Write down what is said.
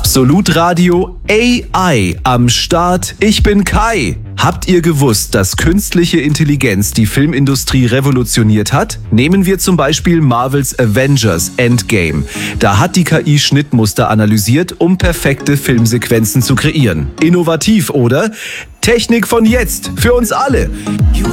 Absolut Radio AI am Start. Ich bin Kai. Habt ihr gewusst, dass künstliche Intelligenz die Filmindustrie revolutioniert hat? Nehmen wir zum Beispiel Marvels Avengers Endgame. Da hat die KI Schnittmuster analysiert, um perfekte Filmsequenzen zu kreieren. Innovativ, oder? Technik von jetzt, für uns alle.